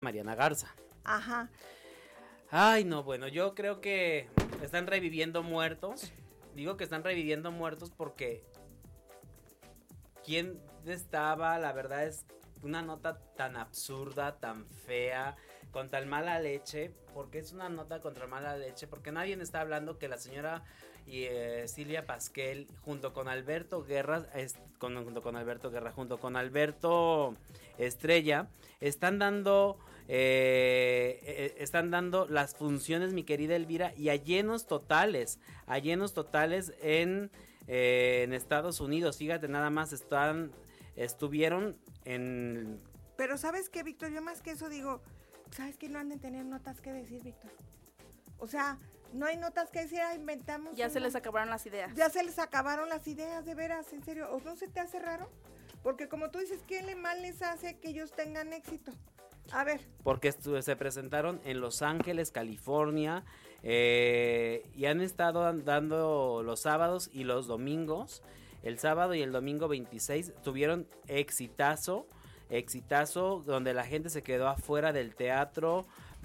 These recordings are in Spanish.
Mariana Garza. Ajá. Ay, no, bueno, yo creo que están reviviendo muertos. Digo que están reviviendo muertos porque ¿quién estaba? La verdad es una nota tan absurda, tan fea, con tan mala leche. Porque es una nota contra mala leche, porque nadie está hablando que la señora Silvia Pasquel junto con Alberto Guerra, junto con Alberto Estrella, están dando las funciones, mi querida Elvira, y a llenos totales en Estados Unidos. Fíjate, nada más estuvieron en... Pero ¿sabes qué, Víctor? Yo más que eso digo, ¿sabes qué? No han de tener notas que decir, Víctor. O sea, no hay notas que decir, inventamos. Ya se les acabaron las ideas. Ya se les acabaron las ideas, de veras, en serio. ¿O no se te hace raro? Porque como tú dices, ¿qué mal les hace que ellos tengan éxito? A ver. Porque se presentaron en Los Ángeles, California, y han estado dando los sábados y los domingos. El sábado y el domingo 26 tuvieron exitazo, donde la gente se quedó afuera del teatro,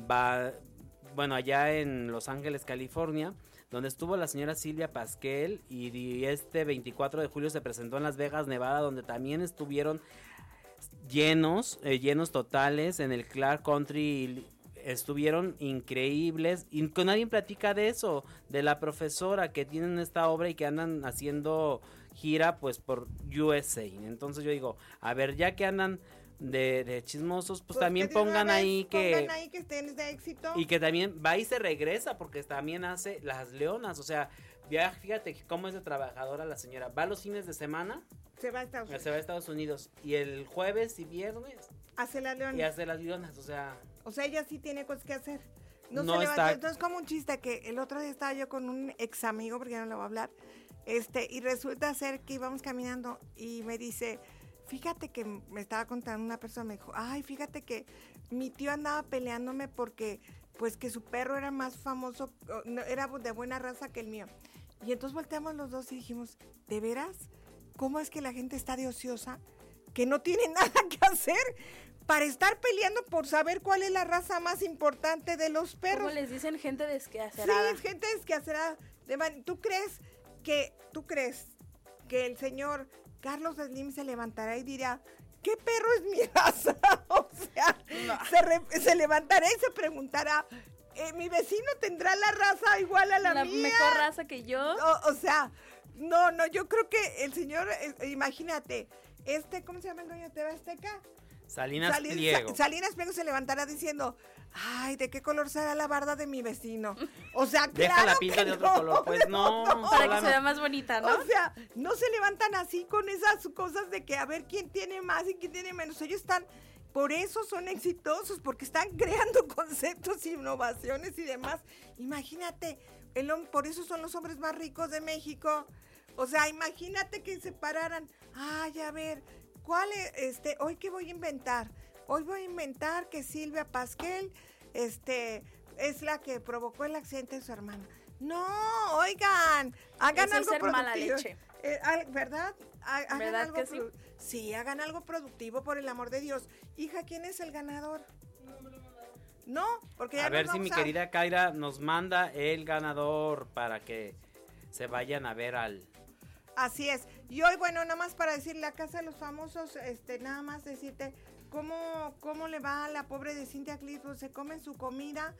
allá en Los Ángeles, California, donde estuvo la señora Silvia Pasquel, y este 24 de julio se presentó en Las Vegas, Nevada, donde también estuvieron llenos totales. En el Clark Country estuvieron increíbles, y con nadie platica de eso, de la profesora que tienen esta obra y que andan haciendo gira pues por USA. Entonces yo digo, a ver, ya que andan de chismosos, pues también pongan ahí que estén de éxito. Y que también va y se regresa, porque también hace Las Leonas. O sea, ya fíjate cómo es de trabajadora la señora. Va los fines de semana, se va a Estados Unidos, y el jueves y viernes hace Las Leonas. Y hace Las Leonas, o sea, ella sí tiene cosas que hacer. No está... Entonces, como un chiste que el otro día estaba yo con un ex amigo, porque ya no le voy a hablar, y resulta ser que íbamos caminando y me dice, fíjate que me estaba contando una persona, me dijo, ay, fíjate que mi tío andaba peleándome porque, pues, que su perro era más famoso, era de buena raza que el mío. Y entonces volteamos los dos y dijimos, ¿de veras? ¿Cómo es que la gente está de ociosa? Que no tiene nada que hacer para estar peleando por saber cuál es la raza más importante de los perros. ¿Cómo les dicen gente desquacerada? Sí, es gente desquacerada. ¿Tú crees que el señor Carlos Slim se levantará y dirá, ¿qué perro es mi raza? O sea, no. Se levantará y se preguntará, ¿mi vecino tendrá la raza igual a la mía? ¿La mejor raza que yo? O sea, no, yo creo que el señor, imagínate, ¿cómo se llama el dueño de TV Azteca? Salinas Pliego. Salinas Pliego se levantará diciendo, ay, ¿de qué color será la barda de mi vecino? O sea, deja claro la pinta de otro color, pues no. Para que se vea más bonita, ¿no? O sea, no se levantan así con esas cosas de que a ver quién tiene más y quién tiene menos. Ellos están, por eso son exitosos, porque están creando conceptos, innovaciones y demás. Imagínate, por eso son los hombres más ricos de México. O sea, imagínate que se pararan, ay, a ver, ¿cuál es, hoy qué voy a inventar? Hoy voy a inventar que Silvia Pasquel, es la que provocó el accidente de su hermana. No, oigan, hagan eso algo es ser productivo. mala leche. ¿Verdad? Hagan ¿Verdad algo que sí? Sí, hagan algo productivo, por el amor de Dios. Hija, ¿quién es el ganador? No me lo mandaron. No, porque ya a ver si mi querida Kaira nos manda el ganador para que se vayan a ver al... Así es. Y hoy, bueno, nada más para decir la Casa de los Famosos, nada más decirte cómo le va a la pobre de Cintia Clitbo. Se come su comida,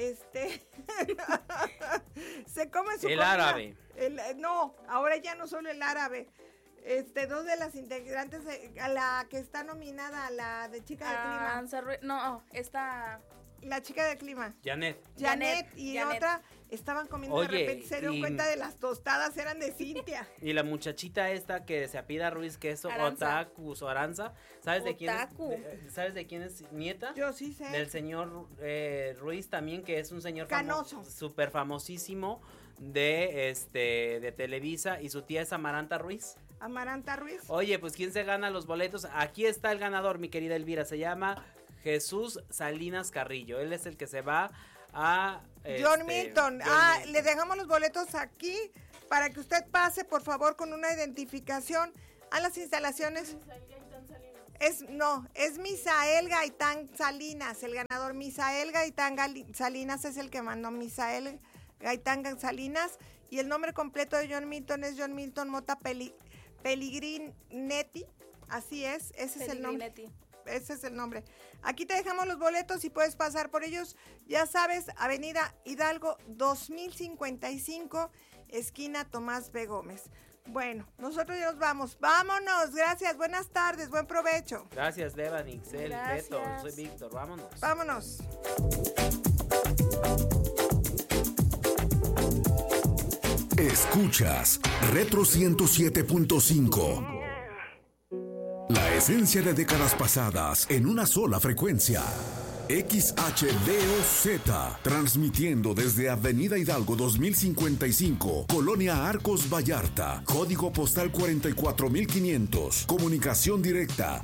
se come su el comida. Árabe. No, ahora ya no solo el árabe. Dos de las integrantes, a la que está nominada, a la de Chica de Clima. No, esta... La chica del clima. Janet y Janet. otra estaban comiendo. Oye, de repente se dieron cuenta de las tostadas eran de Cintia. Y la muchachita esta que se apida Ruiz, que es Aranza. Aranza, ¿sabes de quién Otaku. ¿sabes de quién es nieta? Yo sí sé. Del señor Ruiz también, que es un señor canoso, súper famosísimo de Televisa, y su tía es Amaranta Ruiz. Amaranta Ruiz. Oye, pues ¿quién se gana los boletos? Aquí está el ganador, mi querida Elvira, se llama Jesús Salinas Carrillo. Él es el que se va a... John Milton. Milton. Le dejamos los boletos aquí para que usted pase, por favor, con una identificación a las instalaciones. Es Misael Gaitán Salinas, el ganador. Misael Gaitán Salinas es el que mandó. Misael Gaitán Salinas. Y el nombre completo de John Milton es John Milton Mota Pellegrinetti. Así es, ese es el nombre. Ese es el nombre. Aquí te dejamos los boletos y puedes pasar por ellos. Ya sabes, Avenida Hidalgo 2055, esquina Tomás B. Gómez. Bueno, nosotros ya nos vamos. Vámonos, gracias, buenas tardes, buen provecho. Gracias, Devan, Ixel, Beto, soy Víctor, vámonos. Vámonos. Escuchas Retro 107.5. La esencia de décadas pasadas en una sola frecuencia. XHDOZ, transmitiendo desde Avenida Hidalgo 2055, Colonia Arcos Vallarta, código postal 44500, comunicación directa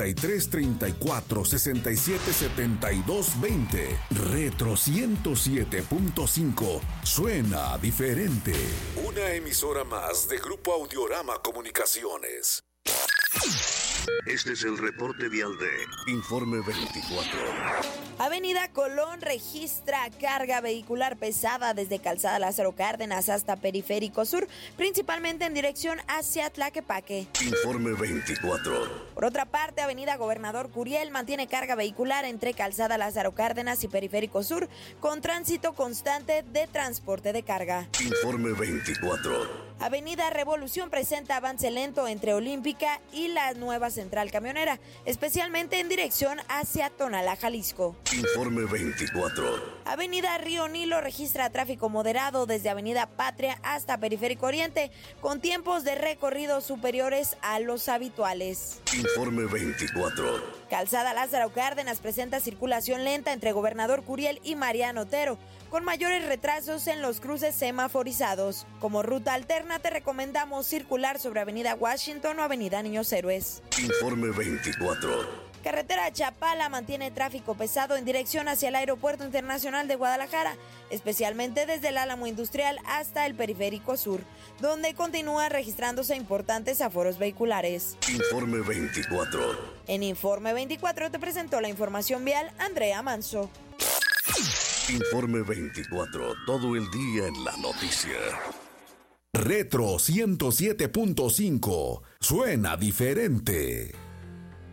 3334-677220. Retro 107.5, suena diferente. Una emisora más de Grupo Audiorama Comunicaciones. Este es el reporte vial de Informe 24. Avenida Colón registra carga vehicular pesada desde Calzada Lázaro Cárdenas hasta Periférico Sur, principalmente en dirección hacia Tlaquepaque. Informe 24. Por otra parte, Avenida Gobernador Curiel mantiene carga vehicular entre Calzada Lázaro Cárdenas y Periférico Sur, con tránsito constante de transporte de carga. Informe 24. Avenida Revolución presenta avance lento entre Olímpica y la nueva central camionera, especialmente en dirección hacia Tonalá, Jalisco. Informe 24. Avenida Río Nilo registra tráfico moderado desde Avenida Patria hasta Periférico Oriente, con tiempos de recorrido superiores a los habituales. Informe 24. Calzada Lázaro Cárdenas presenta circulación lenta entre Gobernador Curiel y Mariano Otero, con mayores retrasos en los cruces semaforizados. Como ruta alterna te recomendamos circular sobre Avenida Washington o Avenida Niños Héroes. Informe 24. Carretera Chapala mantiene tráfico pesado en dirección hacia el Aeropuerto Internacional de Guadalajara, especialmente desde el Álamo Industrial hasta el Periférico Sur, donde continúan registrándose importantes aforos vehiculares. Informe 24. En Informe 24 te presentó la información vial Andrea Manso. Informe 24, todo el día en la noticia. Retro 107.5, suena diferente.